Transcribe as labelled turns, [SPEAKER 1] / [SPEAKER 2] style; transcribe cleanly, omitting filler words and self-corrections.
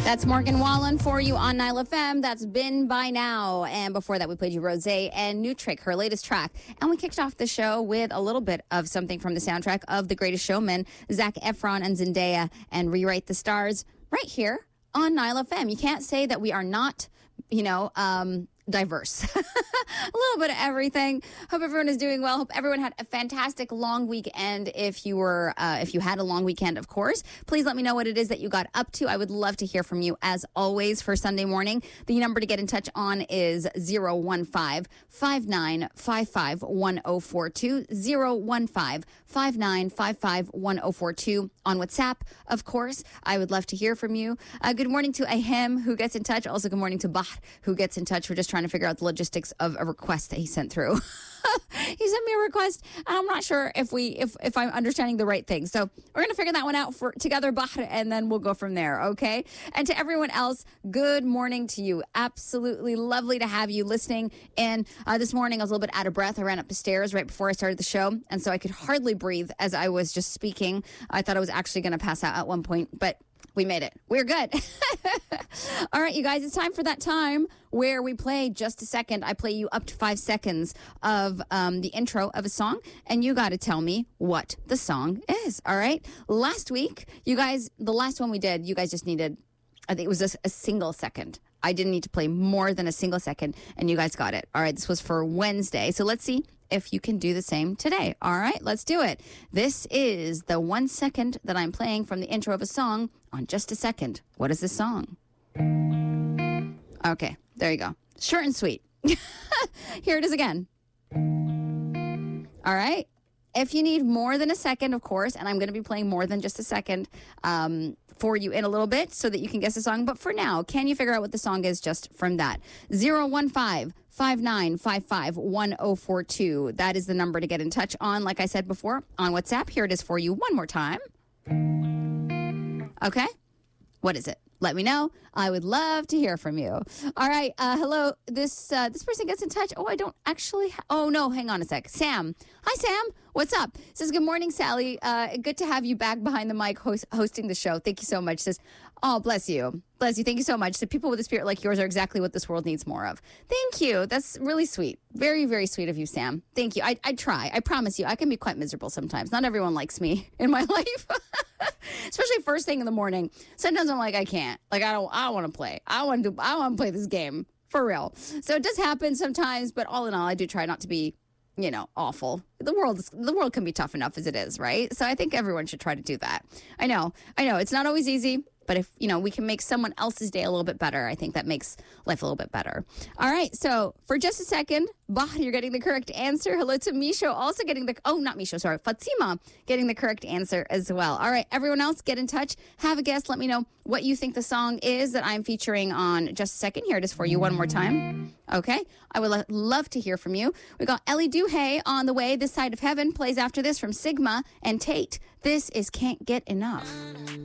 [SPEAKER 1] That's Morgan Wallen for you on Nile FM. That's Been By Now. And before that, we played you Rosé and New Trick, her latest track. And we kicked off the show with a little bit of something from the soundtrack of The Greatest Showman, Zac Efron and Zendaya, and Rewrite the Stars right here on Nile FM. You can't say that we are not, diverse. A little bit of everything. Hope everyone is doing well. Hope everyone had a fantastic long weekend. If you had a long weekend, of course, please let me know what it is that you got up to. I would love to hear from you as always for Sunday morning. The number to get in touch on is 015-5955-1042, 015-5955-1042 on WhatsApp. Of course, I would love to hear from you. Good morning to Ahem, who gets in touch. Also, good morning to Bahr, who gets in touch. We're just trying to figure out the logistics of a request that he sent through. He sent me a request, and I'm not sure if I'm understanding the right thing. So we're going to figure that one out together, Bahr, and then we'll go from there, okay? And to everyone else, good morning to you. Absolutely lovely to have you listening. And this morning, I was a little bit out of breath. I ran up the stairs right before I started the show, and so I could hardly breathe as I was just speaking. I thought I was actually going to pass out at one point, but we made it. We're good. All right, you guys, it's time for that time where we play just a second. I play you up to 5 seconds of the intro of a song, and you got to tell me what the song is. All right. Last week, you guys, the last one we did, you guys just needed, I think it was just a single second. I didn't need to play more than a single second, and you guys got it. All right, this was for Wednesday. So let's see if you can do the same today. All right, let's do it. This is the 1 second that I'm playing from the intro of a song on just a second. What is this song? Okay, there you go. Short and sweet. Here it is again. All right. If you need more than a second, of course, and I'm going to be playing more than just a second for you in a little bit so that you can guess the song. But for now, can you figure out what the song is just from that? 015-5955-1042. That is the number to get in touch on, like I said before, on WhatsApp. Here it is for you one more time. Okay. What is it? Let me know. I would love to hear from you. All right. Hello. This person gets in touch. Oh, I don't actually. Oh, no. Hang on a sec. Sam. Hi, Sam. What's up? Says, good morning, Sally. Good to have you back behind the mic hosting the show. Thank you so much. Says, oh, bless you. Bless you. Thank you so much. So people with a spirit like yours are exactly what this world needs more of. Thank you. That's really sweet. Very, very sweet of you, Sam. Thank you. I try. I promise you. I can be quite miserable sometimes. Not everyone likes me in my life. Especially first thing in the morning. Sometimes I'm like, I can't. Like, I don't want to play. I want to play this game. For real. So it does happen sometimes, but all in all, I do try not to be, awful. The world can be tough enough as it is, right? So I think everyone should try to do that. I know. It's not always easy, but if, we can make someone else's day a little bit better, I think that makes life a little bit better. All right. So for just a second, Bahr, you're getting the correct answer. Hello to Misho, also getting not Misho, sorry. Fatima getting the correct answer as well. All right. Everyone else, get in touch. Have a guess. Let me know what you think the song is that I'm featuring on just a second. Here it is for you one more time. Okay. I would love to hear from you. We got Ellie Duhay on the way. This Side of Heaven plays after this from Sigma and Tate. This is Can't Get Enough.